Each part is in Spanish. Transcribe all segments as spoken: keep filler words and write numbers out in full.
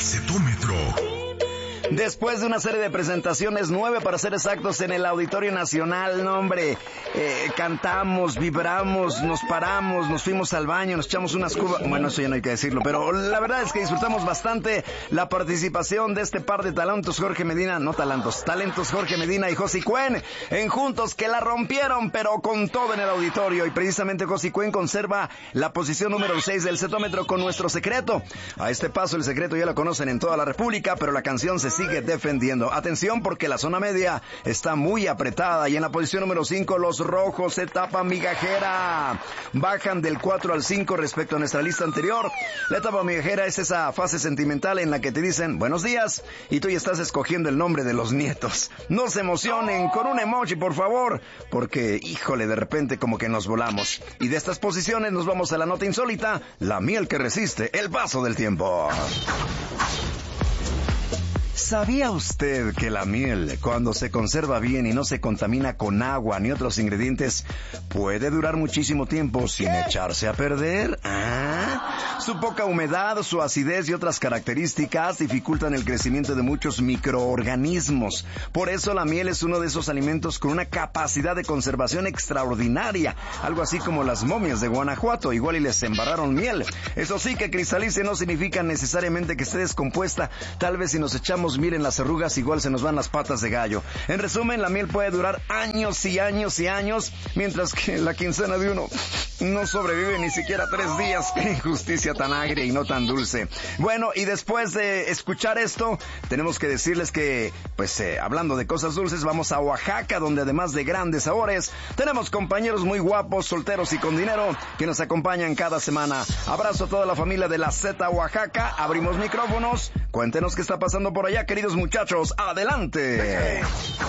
Zetómetro. Después de una serie de presentaciones, nueve para ser exactos, en el Auditorio Nacional, no hombre, eh, cantamos, vibramos, nos paramos, nos fuimos al baño, nos echamos unas cubas, bueno, eso ya no hay que decirlo, pero la verdad es que disfrutamos bastante la participación de este par de talentos, Jorge Medina, no talentos, talentos Jorge Medina y Josie Cuen, en juntos que la rompieron, pero con todo en el auditorio, y precisamente Josie Cuen conserva la posición número seis del Zetómetro con Nuestro Secreto. A este paso el secreto ya lo conocen en toda la República, pero la canción se sigue defendiendo. Atención porque la zona media está muy apretada y en la posición número cinco los rojos, etapa migajera. Bajan del cuatro al cinco respecto a nuestra lista anterior. La etapa migajera es esa fase sentimental en la que te dicen buenos días y tú ya estás escogiendo el nombre de los nietos. No se emocionen con un emoji, por favor, porque híjole, de repente como que nos volamos. Y de estas posiciones nos vamos a la nota insólita, la miel que resiste el paso del tiempo. ¿Sabía usted que la miel, cuando se conserva bien y no se contamina con agua ni otros ingredientes, puede durar muchísimo tiempo sin echarse a perder? ¿Ah? Su poca humedad, su acidez y otras características dificultan el crecimiento de muchos microorganismos. Por eso la miel es uno de esos alimentos con una capacidad de conservación extraordinaria. Algo así como las momias de Guanajuato, igual y les embarraron miel. Eso sí, que cristalice no significa necesariamente que esté descompuesta. Tal vez si nos echamos miren las arrugas, igual se nos van las patas de gallo. En resumen, la miel puede durar años y años y años, mientras que la quincena de uno no sobrevive ni siquiera tres días. ¡Qué injusticia tan agria y no tan dulce! Bueno, y después de escuchar esto, tenemos que decirles que, pues, eh, hablando de cosas dulces, vamos a Oaxaca, donde además de grandes sabores, tenemos compañeros muy guapos, solteros y con dinero, que nos acompañan cada semana. Abrazo a toda la familia de la Z Oaxaca. Abrimos micrófonos. Cuéntenos qué está pasando por allá, queridos muchachos. ¡Adelante!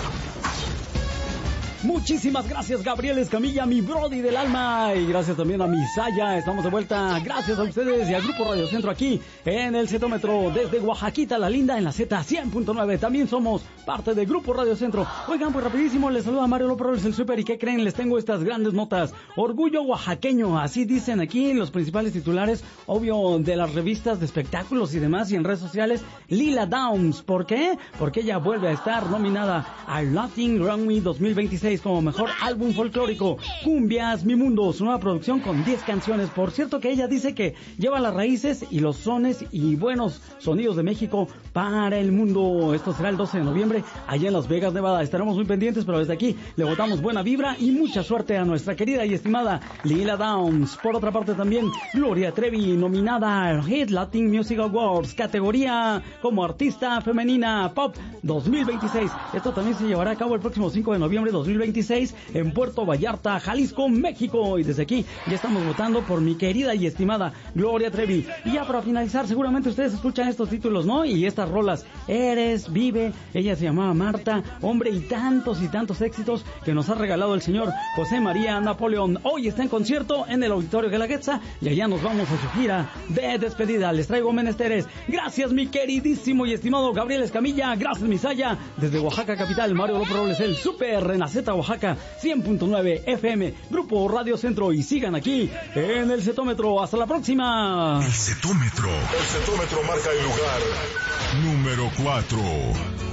Muchísimas gracias, Gabriel Escamilla, mi brody del alma, y gracias también a mi Saya. Estamos de vuelta, gracias a ustedes y al Grupo Radio Centro aquí en el Zetómetro desde Oaxaquita la linda en la Z cien punto nueve. También somos parte del Grupo Radio Centro. Oigan, pues rapidísimo, les saluda Mario López, el Super, y ¿qué creen? Les tengo estas grandes notas. Orgullo oaxaqueño, así dicen aquí los principales titulares, obvio, de las revistas de espectáculos y demás, y en redes sociales. Lila Downs, ¿por qué? Porque ella vuelve a estar nominada al Latin Grammy dos mil veintiséis como mejor álbum folclórico. Cumbias, Mi Mundo, su nueva producción con diez canciones. Por cierto que ella dice que lleva las raíces y los sones y buenos sonidos de México para el mundo. Esto será el doce de noviembre allá en Las Vegas, Nevada. Estaremos muy pendientes, pero desde aquí le botamos buena vibra y mucha suerte a nuestra querida y estimada Lila Downs. Por otra parte también Gloria Trevi, nominada al Hit Latin Music Awards, categoría como artista femenina pop dos mil veintiséis. Esto también se llevará a cabo el próximo cinco de noviembre de dos mil veintiséis en Puerto Vallarta, Jalisco, México. Y desde aquí ya estamos votando por mi querida y estimada Gloria Trevi. Y ya para finalizar, seguramente ustedes escuchan estos títulos, ¿no? Y estas rolas, Eres, Vive, ella se llamaba Marta, hombre, y tantos y tantos éxitos que nos ha regalado el señor José María Napoleón. Hoy está en concierto en el Auditorio Guelaguetza y allá nos vamos a su gira de despedida. Les traigo menesteres. Gracias, mi queridísimo y estimado Gabriel Escamilla. Gracias, mi Saya. Desde Oaxaca capital, Mario López Robles, el Super Renaceta Oaxaca cien punto nueve F M, Grupo Radio Centro, y sigan aquí en el Zetómetro. Hasta la próxima. El Zetómetro. El Zetómetro marca el lugar número cuatro.